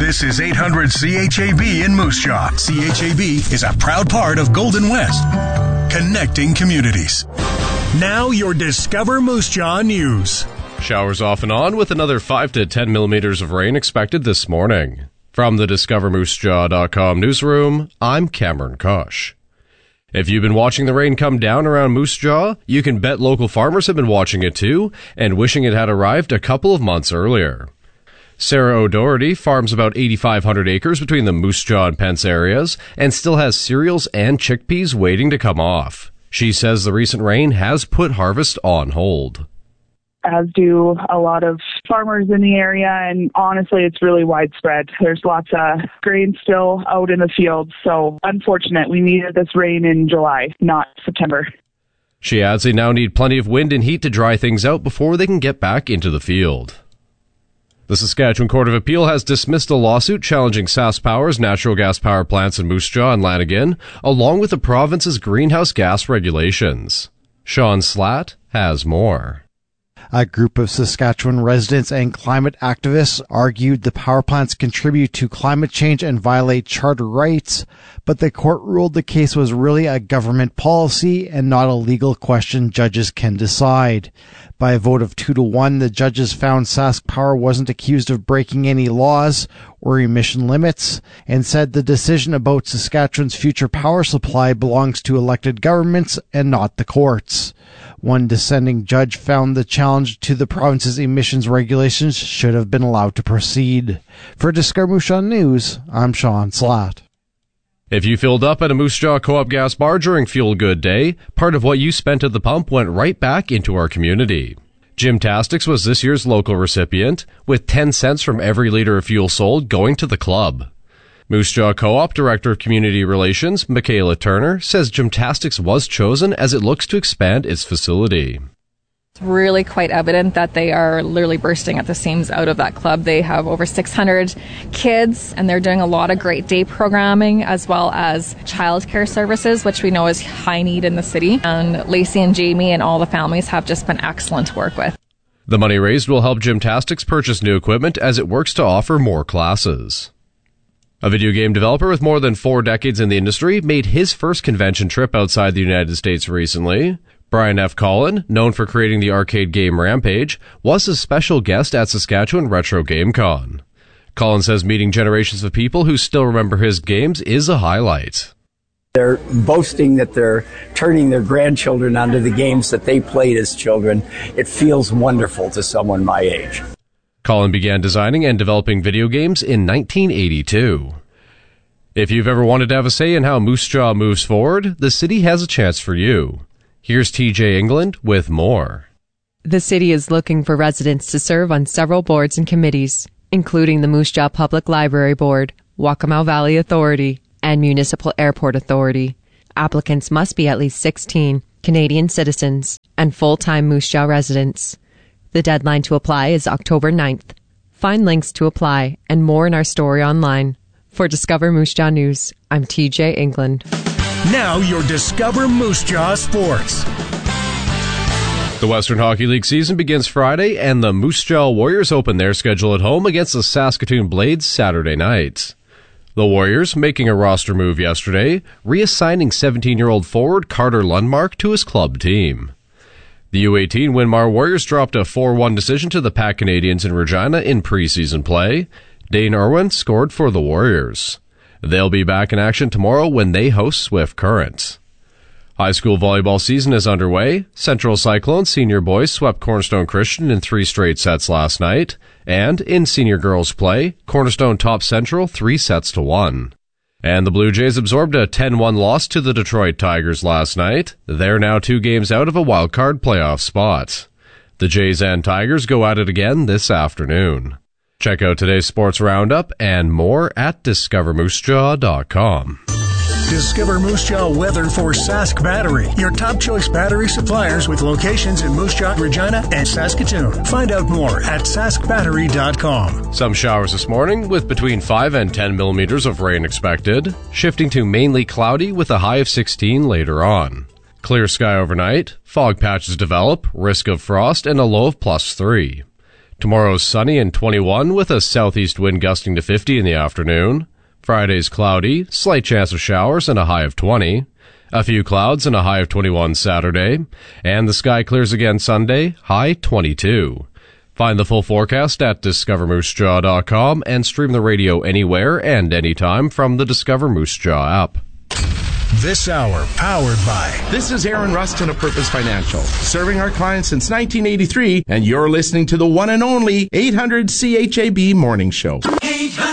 This is 800 CHAB in Moose Jaw. CHAB is a proud part of Golden West, connecting communities. Now your Discover Moose Jaw news. Showers off and on with another 5 to 10 millimeters of rain expected this morning. From the DiscoverMooseJaw.com newsroom, I'm Cameron Kosh. If you've been watching the rain come down around Moose Jaw, you can bet local farmers have been watching it too and wishing it had arrived a couple of months earlier. Sarah O'Doherty farms about 8,500 acres between the Moose Jaw and Pence areas and still has cereals and chickpeas waiting to come off. She says the recent rain has put harvest on hold. As do a lot of farmers in the area, and honestly, it's really widespread. There's lots of grain still out in the fields, so unfortunate. We needed this rain in July, not September. She adds they now need plenty of wind and heat to dry things out before they can get back into the field. The Saskatchewan Court of Appeal has dismissed a lawsuit challenging SaskPower's natural gas power plants in Moose Jaw and Lanigan, along with the province's greenhouse gas regulations. Sean Slatt has more. A group of Saskatchewan residents and climate activists argued the power plants contribute to climate change and violate charter rights, but the court ruled the case was really a government policy and not a legal question judges can decide. By a vote of 2-1, the judges found SaskPower wasn't accused of breaking any laws or emission limits and said the decision about Saskatchewan's future power supply belongs to elected governments and not the courts. One dissenting judge found the challenge to the province's emissions regulations should have been allowed to proceed. For Discover Moose Jaw News, I'm Sean Slatt. If you filled up at a Moose Jaw Co-op gas bar during Fuel Good Day, part of what you spent at the pump went right back into our community. Gymtastics was this year's local recipient, with 10 cents from every liter of fuel sold going to the club. Moose Jaw Co-op Director of Community Relations, Michaela Turner, says Gymtastics was chosen as it looks to expand its facility. It's really quite evident that they are literally bursting at the seams out of that club. They have over 600 kids, and they're doing a lot of great day programming as well as childcare services, which we know is high need in the city. And Lacey and Jamie and all the families have just been excellent to work with. The money raised will help Gymtastics purchase new equipment as it works to offer more classes. A video game developer with more than 4 decades in the industry made his first convention trip outside the United States recently. Brian F. Collin, known for creating the arcade game Rampage, was a special guest at Saskatchewan Retro Game Con. Collin says meeting generations of people who still remember his games is a highlight. They're boasting that they're turning their grandchildren onto the games that they played as children. It feels wonderful to someone my age. Collin began designing and developing video games in 1982. If you've ever wanted to have a say in how Moose Jaw moves forward, the city has a chance for you. Here's TJ England with more. The city is looking for residents to serve on several boards and committees, including the Moose Jaw Public Library Board, Waccamaw Valley Authority, and Municipal Airport Authority. Applicants must be at least 16, Canadian citizens, and full-time Moose Jaw residents. The deadline to apply is October 9th. Find links to apply and more in our story online. For Discover Moose Jaw News, I'm TJ England. Now your Discover Moose Jaw Sports. The Western Hockey League season begins Friday, and the Moose Jaw Warriors open their schedule at home against the Saskatoon Blades Saturday night. The Warriors making a roster move yesterday, reassigning 17-year-old forward Carter Lundmark to his club team. The U18 Winmar Warriors dropped a 4-1 decision to the Pac Canadians in Regina in preseason play. Dane Irwin scored for the Warriors. They'll be back in action tomorrow when they host Swift Current. High school volleyball season is underway. Central Cyclones senior boys swept Cornerstone Christian in 3 straight sets last night. And in senior girls play, Cornerstone topped Central 3-1. And the Blue Jays absorbed a 10-1 loss to the Detroit Tigers last night. They're now 2 games out of a wildcard playoff spot. The Jays and Tigers go at it again this afternoon. Check out today's sports roundup and more at DiscoverMooseJaw.com. Discover Moose Jaw weather for Sask Battery, your top choice battery suppliers with locations in Moose Jaw, Regina, and Saskatoon. Find out more at saskbattery.com. Some showers this morning with between 5 and 10 millimeters of rain expected, shifting to mainly cloudy with a high of 16 later on. Clear sky overnight, fog patches develop, risk of frost, and a low of +3. Tomorrow's sunny and 21 with a southeast wind gusting to 50 in the afternoon. Friday's cloudy, slight chance of showers and a high of 20. A few clouds and a high of 21 Saturday. And the sky clears again Sunday, high 22. Find the full forecast at discovermoosejaw.com and stream the radio anywhere and anytime from the Discover Moose Jaw app. This hour powered by... This is Aaron Rustin of Purpose Financial, serving our clients since 1983, and you're listening to the one and only 800 CHAB Morning Show.